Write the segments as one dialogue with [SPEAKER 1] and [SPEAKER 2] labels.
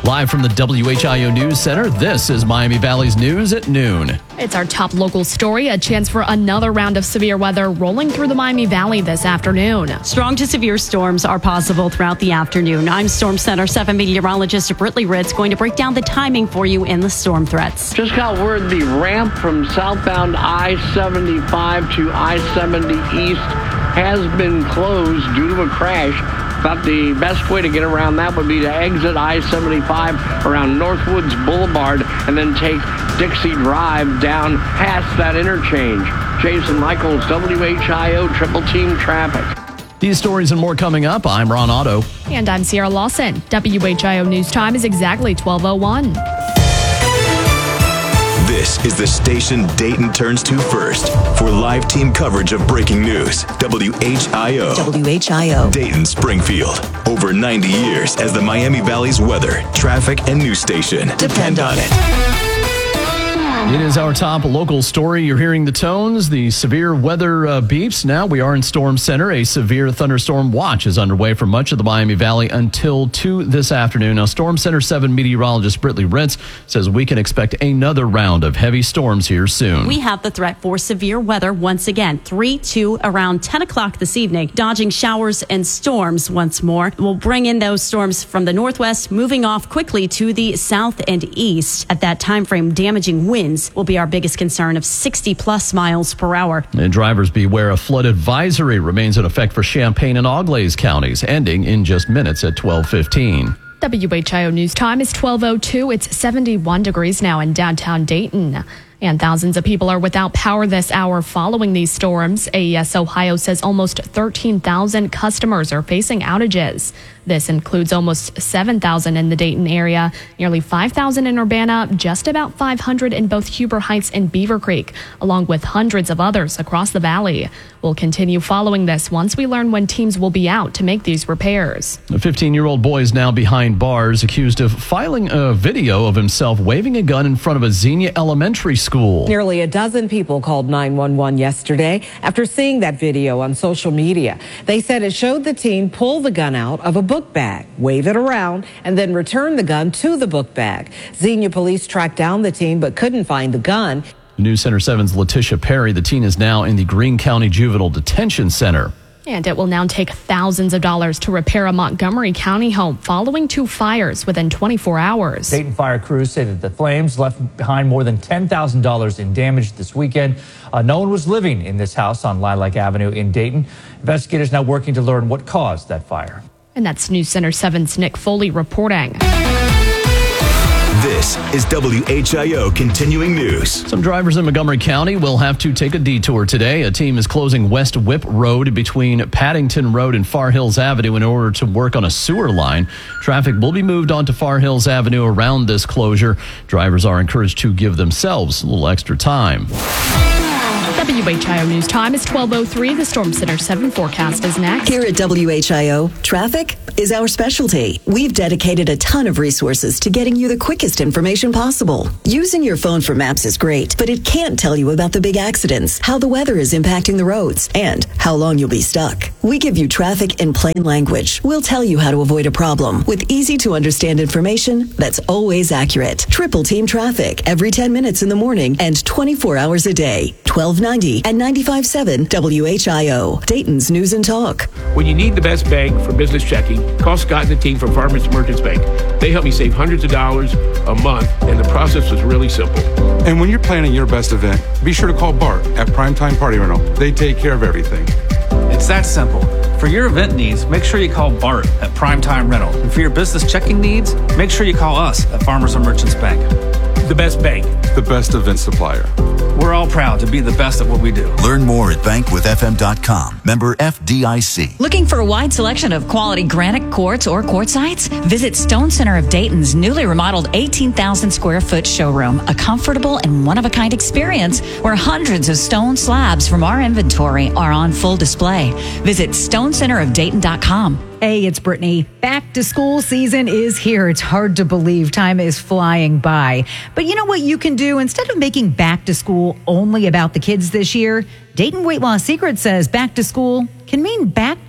[SPEAKER 1] Live from the WHIO News Center, this is Miami Valley's News at noon.
[SPEAKER 2] It's our top local story, a chance for another round of severe weather rolling through the Miami Valley this afternoon.
[SPEAKER 3] Strong to severe storms are possible throughout the afternoon. I'm Storm Center 7 meteorologist Britley Ritz going to break down the timing for you and the storm threats.
[SPEAKER 4] Just got word the ramp from southbound I-75 to I-70 East has been closed due to a crash. Thought the best way to get around that would be to exit I-75 around Northwoods Boulevard and then take Dixie Drive down past that interchange. Jason Michaels, WHIO Triple Team Traffic.
[SPEAKER 1] These stories and more coming up. I'm Ron Otto.
[SPEAKER 2] And I'm Sierra Lawson. WHIO News Time is exactly 12:01.
[SPEAKER 5] This is the station Dayton turns to first for live team coverage of breaking news. WHIO.
[SPEAKER 6] WHIO.
[SPEAKER 5] Dayton Springfield. Over 90 years as the Miami Valley's weather, traffic, and news station. Depend on it.
[SPEAKER 1] It is our top local story. You're hearing the tones, the severe weather beeps. Now we are in Storm Center. A severe thunderstorm watch is underway for much of the Miami Valley until 2 this afternoon. Now, Storm Center 7 meteorologist Britley Ritz says we can expect another round of heavy storms here soon.
[SPEAKER 3] We have the threat for severe weather once again, 3 to around 10 o'clock this evening. Dodging showers and storms once more. We'll bring in those storms from the northwest, moving off quickly to the south and east. At that time frame, damaging winds will be our biggest concern of 60 plus miles per hour.
[SPEAKER 1] And drivers beware, a flood advisory remains in effect for Champaign and Auglaize counties, ending in just minutes at 12:15.
[SPEAKER 2] WHIO News Time is 12:02. It's 71 degrees now in downtown Dayton. And thousands of people are without power this hour following these storms. AES Ohio says almost 13,000 customers are facing outages. This includes almost 7,000 in the Dayton area, nearly 5,000 in Urbana, just about 500 in both Huber Heights and Beaver Creek, along with hundreds of others across the valley. We'll continue following this once we learn when teams will be out to make these repairs.
[SPEAKER 1] A 15-year-old boy is now behind bars, accused of filing a video of himself waving a gun in front of a Xenia Elementary School.
[SPEAKER 7] Nearly a dozen people called 911 yesterday after seeing that video on social media. They said it showed the teen pull the gun out of a book bag, wave it around, and then return the gun to the book bag. Xenia police tracked down the teen but couldn't find the gun.
[SPEAKER 1] News Center 7's Letitia Perry. The teen is now in the Greene County Juvenile Detention Center.
[SPEAKER 2] And it will now take thousands of dollars to repair a Montgomery County home following 2 fires within 24 hours.
[SPEAKER 8] Dayton fire crews say that the flames left behind more than $10,000 in damage this weekend. No one was living in this house on Lilac Avenue in Dayton. Investigators now working to learn what caused that fire.
[SPEAKER 2] And that's News Center 7's Nick Foley reporting.
[SPEAKER 5] This is WHIO Continuing News.
[SPEAKER 1] Some drivers in Montgomery County will have to take a detour today. A team is closing West Whip Road between Paddington Road and Far Hills Avenue in order to work on a sewer line. Traffic will be moved onto Far Hills Avenue around this closure. Drivers are encouraged to give themselves a little extra time.
[SPEAKER 2] WHIO News Time is 12:03. The Storm Center 7 forecast is next.
[SPEAKER 6] Here at WHIO, traffic is our specialty. We've dedicated a ton of resources to getting you the quickest information possible. Using your phone for maps is great, but it can't tell you about the big accidents, how the weather is impacting the roads, and how long you'll be stuck. We give you traffic in plain language. We'll tell you how to avoid a problem with easy-to-understand information that's always accurate. Triple Team Traffic every 10 minutes in the morning and 24 hours a day. 1290 and 95.7 WHIO, Dayton's News and Talk.
[SPEAKER 9] When you need the best bank for business checking, call Scott and the team from Farmers Merchants Bank. They help me save hundreds of dollars a month, and the process was really simple.
[SPEAKER 10] And when you're planning your best event, be sure to call Bart at Primetime Party Rental. They take care of everything.
[SPEAKER 11] It's that simple. For your event needs, make sure you call Bart at Primetime Rental. And for your business checking needs, make sure you call us at Farmers and Merchants Bank.
[SPEAKER 9] The best bank.
[SPEAKER 10] The best event supplier.
[SPEAKER 11] We're all proud to be the best at what we do.
[SPEAKER 5] Learn more at bankwithfm.com. Member FDIC.
[SPEAKER 12] Looking for a wide selection of quality granite quartz or quartzites? Visit Stone Center of Dayton's newly remodeled 18,000 square foot showroom, a comfortable and one-of-a-kind experience where hundreds of stone slabs from our inventory are on full display. Visit stonecenterofdayton.com.
[SPEAKER 13] Hey, it's Brittany. Back to school season is here. It's hard to believe time is flying by. But you know what you can do? Instead of making back to school only about the kids this year, Dayton Weight Loss Secret says back to school can mean back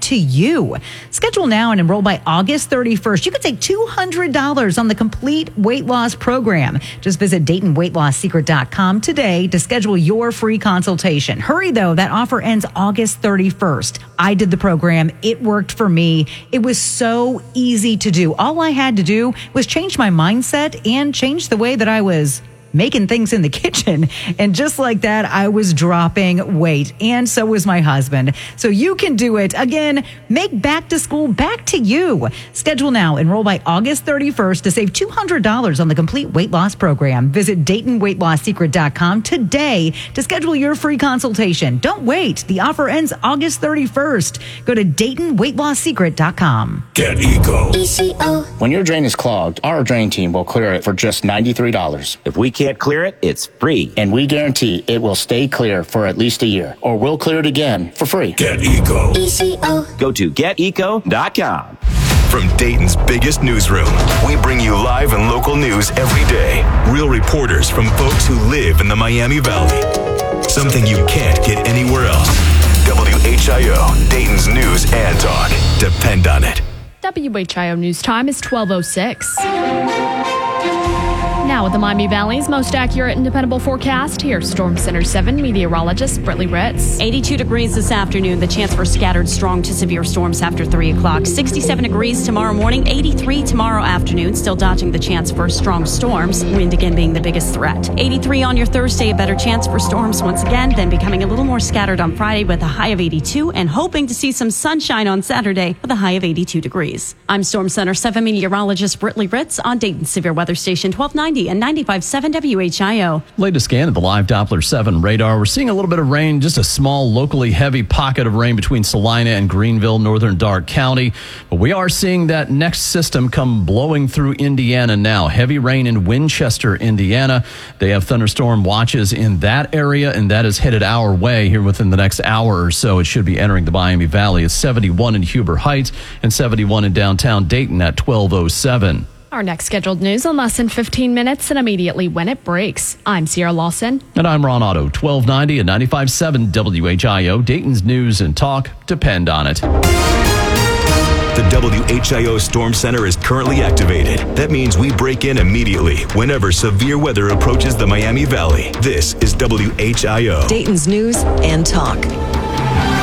[SPEAKER 13] to you. Schedule now and enroll by August 31st. You could save $200 on the complete weight loss program. Just visit DaytonWeightLossSecret.com today to schedule your free consultation. Hurry though, that offer ends August 31st. I did the program. It worked for me. It was so easy to do. All I had to do was change my mindset and change the way that I was making things in the kitchen. And just like that, I was dropping weight. And so was my husband. So you can do it. Again, make back to school back to you. Schedule now. Enroll by August 31st to save $200 on the complete weight loss program. Visit DaytonWeightLossSecret.com today to schedule your free consultation. Don't wait. The offer ends August 31st. Go to DaytonWeightLossSecret.com.
[SPEAKER 14] Get ECO. When your drain is clogged, our drain team will clear it for just $93. If we can't clear it, it's free. And we guarantee it will stay clear for at least a year. Or we'll clear it again for free. Get ECO.
[SPEAKER 5] Go to geteco.com. From Dayton's biggest newsroom, we bring you live and local news every day. Real reporters from folks who live in the Miami Valley. Something you can't get anywhere else. WHIO, Dayton's news and talk. Depend on it.
[SPEAKER 2] WHIO News Time is 12:06. Now with the Miami Valley's most accurate and dependable forecast, here's Storm Center 7 meteorologist Brittany Ritz.
[SPEAKER 3] 82 degrees this afternoon, the chance for scattered strong to severe storms after 3 o'clock. 67 degrees tomorrow morning, 83 tomorrow afternoon, still dodging the chance for strong storms, wind again being the biggest threat. 83 on your Thursday, a better chance for storms once again, then becoming a little more scattered on Friday with a high of 82 and hoping to see some sunshine on Saturday with a high of 82 degrees. I'm Storm Center 7 meteorologist Brittany Ritz on Dayton Severe Weather Station 1290 and 95.7 WHIO.
[SPEAKER 1] Latest scan of the live Doppler 7 radar. We're seeing a little bit of rain, just a small, locally heavy pocket of rain between Salina and Greenville, northern Darke County. But we are seeing that next system come blowing through Indiana now. Heavy rain in Winchester, Indiana. They have thunderstorm watches in that area, and that is headed our way here within the next hour or so. It should be entering the Miami Valley. It's 71 in Huber Heights and 71 in downtown Dayton at 12:07.
[SPEAKER 2] Our next scheduled news in less than 15 minutes and immediately when it breaks. I'm Sierra Lawson.
[SPEAKER 1] And I'm Ron Otto, 1290 and 95.7 WHIO, Dayton's news and talk. Depend on it.
[SPEAKER 5] The WHIO Storm Center is currently activated. That means we break in immediately whenever severe weather approaches the Miami Valley. This is WHIO.
[SPEAKER 6] Dayton's news and talk.